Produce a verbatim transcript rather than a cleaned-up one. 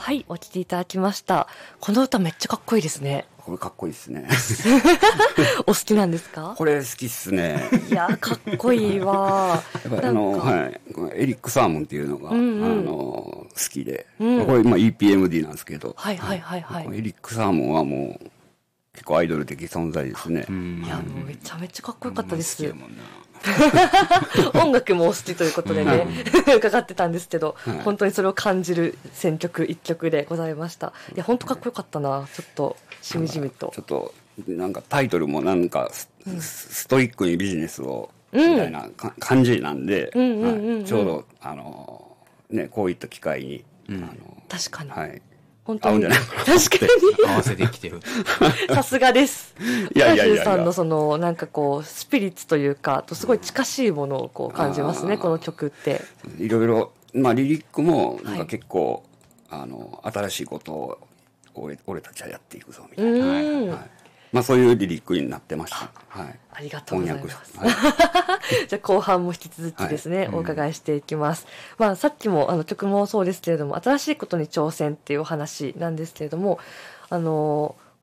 はい、お聴きいただきました。この歌めっちゃかっこいいですね。 これかっこいいですね。 お好きなんですか？ これ好きっすね。 いやかっこいいわ。 やっぱりあの、はい、エリック・サーモンっていうのが、うんうん、あの好きで、うん、これ今 イーピーエムディー なんですけど、 はいはいはいはい。 エリック・サーモンはもう結構アイドル的存在ですね。 いやもうめちゃめちゃかっこよかったです。音楽もお好きということでね、うん、伺ってたんですけど、はい、本当にそれを感じる選曲一曲でございました。いや本当かっこよかったな。ちょっとしみじみと。 ちょっとなんかタイトルもなんか ス,、うん、ストイックにビジネスをみたいな感じなんで、ちょうどあのねこういった機会に、うん、あの確かに。 はい。 本当に確かに合わせてきてる。 さすがです。 いやいやいやいや。 さんのそのなんかこうスピリッツというかとすごい近しいものをこう感じますね、この曲って。 いろいろまあリリックもなんか結構、はい、あの新しいことを俺俺たちはやっていくぞみたいな。はいはい、まあそういうリリックになってました。はい。 ありがとうございます。 はい、 じゃあ後半も引き続きですね、はい、お伺いしていきます。うん、まあさっきもあの曲もそうですけれども、新しいことに挑戦っていうお話なんですけれども、あの